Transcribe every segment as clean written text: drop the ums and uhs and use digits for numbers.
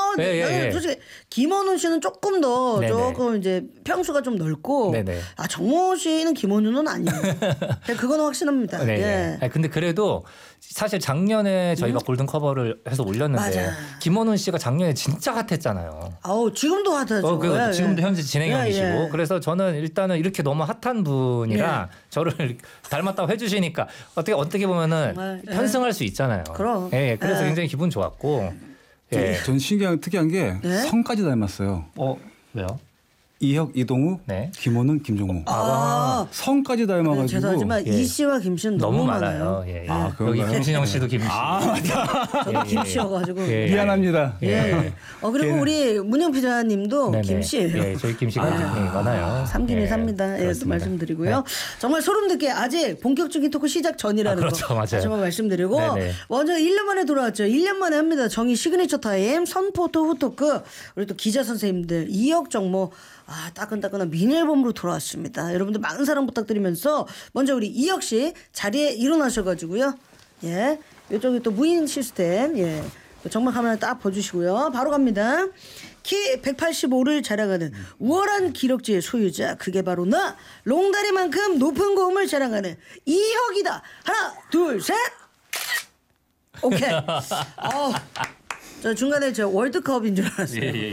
나는 솔직히 김원훈 씨는 조금 더 조금 이제 평수가 좀 넓고 정모 씨는 김원훈은 아니에요. 그건 확신합니다. 예. 아니, 근데 그래도 사실 작년에 저희가 골든 커버를 해서 올렸는데 맞아. 김원훈 씨가 작년에 진짜 핫했잖아요. 아우 지금도 핫하죠. 지금도 현재 진행형이시고 그래서 저는 일단은 이렇게 너무 핫한 분이라 저를 닮았다고 해주시니까 어떻게 보면은 편승할 수 있잖아요. 그럼. 그래서 굉장히 기분 좋았고. 전 특이한 게 성까지 닮았어요. 왜요? 이혁, 이동우, 김원훈, 김종무. 성까지 닮아가지고. 죄송하지만 이 씨와 김 씨는 너무 많아요. 여기 김신영 씨도 김 씨. 맞아. 저도 김 씨여가지고. 미안합니다. 그리고 우리 문영 피자님도 김 씨예요. 저희 김 씨가 많아요. 삼김이 삽니다. 또 말씀드리고요. 정말 소름 돋게 아직 본격적인 토크 시작 전이라는 거 다시 한번 말씀드리고 먼저 1년 만에 돌아왔죠. 1년 만에 합니다. 정의 시그니처 타임 선포토 후토크 우리 또 기자 선생님들 이혁 정모 따끈따끈한 미니 앨범으로 돌아왔습니다. 여러분들 많은 사랑 부탁드리면서 먼저 우리 이혁 씨 자리에 일어나셔가지고요. 이쪽에 또 무인 시스템 정말 카메라 딱 봐주시고요. 바로 갑니다. 키 185를 자랑하는 우월한 기럭지의 소유자 그게 바로 나 롱다리만큼 높은 고음을 자랑하는 이혁이다. 하나 둘 셋. 오케이. 저 중간에 저 월드컵인 줄 알았어요.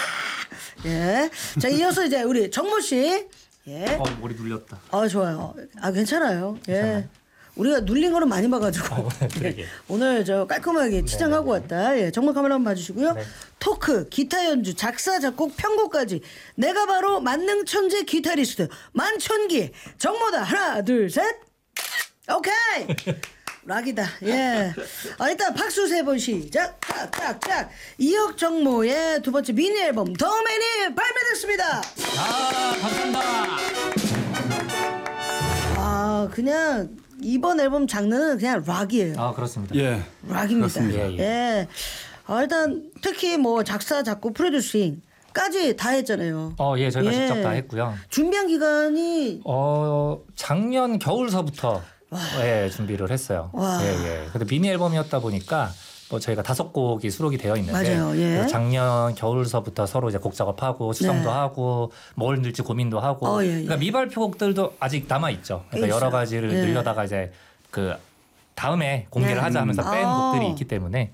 자 이어서 이제 우리 정모 씨. 머리 눌렸다. 좋아요. 괜찮아요. 우리가 눌린 거는 많이 봐가지고 오늘 저 깔끔하게 치장하고 왔다. 정모 카메라 한번 봐주시고요. 토크, 기타 연주, 작사, 작곡, 편곡까지 내가 바로 만능 천재 기타리스트 만천기 정모다. 하나 둘 셋. 오케이. 락이다. 일단 박수 3번 시작. 짝짝짝. 이혁 정모의 두 번째 미니 앨범 더 매니 발매됐습니다. 감사합니다. 그냥 이번 앨범 장르는 그냥 락이에요. 그렇습니다. 락입니다. 일단 특히 뭐 작사, 작곡, 프로듀싱까지 다 했잖아요. 저희가 직접 다 했고요. 준비한 기간이 작년 겨울서부터 준비를 했어요. 근데 미니 앨범이었다 보니까 저희가 5곡이 수록이 되어 있는데 작년 겨울서부터 서로 이제 곡 작업하고 수정도 하고 뭘 넣을지 고민도 하고 그러니까 미발표 곡들도 아직 남아 있죠. 그러니까 여러 가지를 늘려다가 이제 그 다음에 공개를 하자 하면서 뺀 곡들이 있기 때문에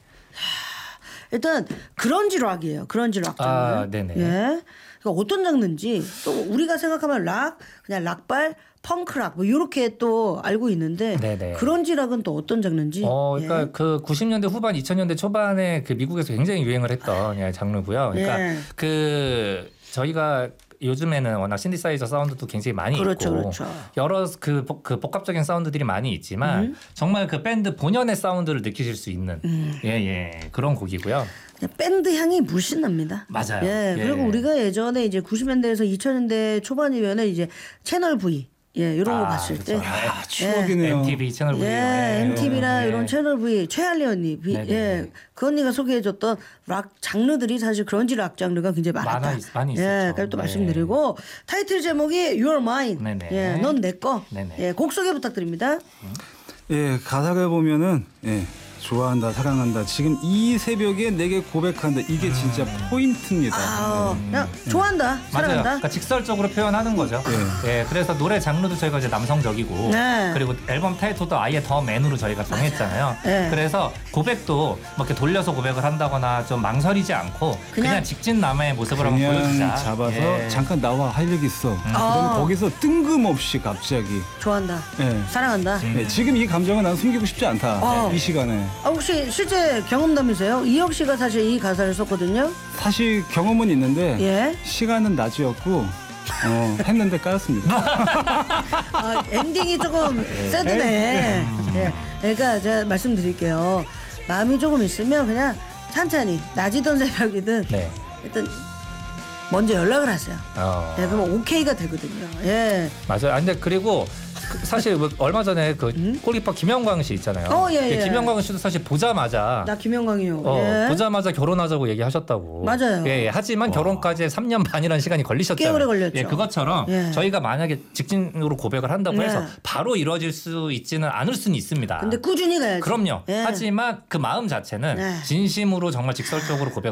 일단 그런지 락이에요. 그런지 락 장르. 그러니까 어떤 장르인지 또 우리가 생각하면 락 그냥 락발 펑크락 뭐 이렇게 또 알고 있는데 그런지 락은 또 어떤 장르인지. 그러니까 그 90년대 후반 2000년대 초반에 그 미국에서 굉장히 유행을 했던 장르고요. 그러니까 그 저희가 요즘에는 워낙 신디사이저 사운드도 굉장히 많이 있고 여러 그 복합적인 사운드들이 많이 있지만 정말 그 밴드 본연의 사운드를 느끼실 수 있는 그런 곡이고요. 밴드 향이 물씬 납니다. 맞아요. 그리고 우리가 예전에 이제 90년대에서 2000년대 초반이면은 이제 채널 V 이런 거 봤을 때 추억이네요. MTV 채널 V. MTV나 이런 채널 V 최할리 언니 그 언니가 소개해줬던 락 장르들이 사실 그런지 락 장르가 굉장히 많았다. 많이 있었죠. 그걸 또 말씀드리고 타이틀 제목이 You're Mine. 넌 내 거. 곡 소개 부탁드립니다. 가사를 보면은 좋아한다, 사랑한다. 지금 이 새벽에 내게 고백한다. 이게 진짜 포인트입니다. 그냥 좋아한다, 사랑한다. 그러니까 직설적으로 표현하는 거죠. 그래서 노래 장르도 저희가 이제 남성적이고 그리고 앨범 타이틀도 아예 더 맨으로 저희가 정했잖아요. 그래서 고백도 뭐 이렇게 돌려서 고백을 한다거나 좀 망설이지 않고 그냥 직진남의 모습을 한번 보여주자. 잡아서 잠깐 나와 할 얘기 있어. 그럼 거기서 뜬금없이 갑자기 좋아한다, 사랑한다. 지금 이 감정은 난 숨기고 싶지 않다. 이 시간에. 혹시 실제 경험담이세요? 이혁 씨가 사실 이 가사를 썼거든요. 사실 경험은 있는데 시간은 낮이었고 했는데 까였습니다. 엔딩이 조금 새드네. 그러니까 제가 말씀드릴게요. 마음이 조금 있으면 그냥 천천히 낮이든 새벽이든 일단 먼저 연락을 하세요. 그러면 오케이가 되거든요. 맞아요. 근데 그리고 사실 얼마 전에 그 골키퍼 김영광 씨 있잖아요. 김영광 씨도 사실 보자마자 나 김영광이요. 보자마자 결혼하자고 얘기하셨다고. 맞아요. 하지만 결혼까지 3년 반이라는 시간이 걸리셨잖아요. 꽤 오래 걸렸죠. 그것처럼 저희가 만약에 직진으로 고백을 한다고 해서 바로 이루어질 수 있지는 않을 수는 있습니다. 근데 꾸준히 가야죠. 그럼요. 하지만 그 마음 자체는 진심으로 정말 직설적으로 고백